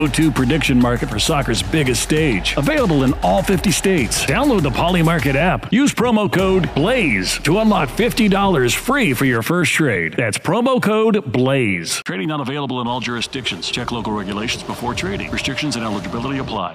go-to prediction market for soccer's biggest stage. Available in all 50 states. Download the Polymarket app. Use promo code BLAZE to unlock $50 free for your first trade. That's promo code BLAZE. Trading not available in all jurisdictions. Check local regulations before trading. Restrictions and eligibility apply.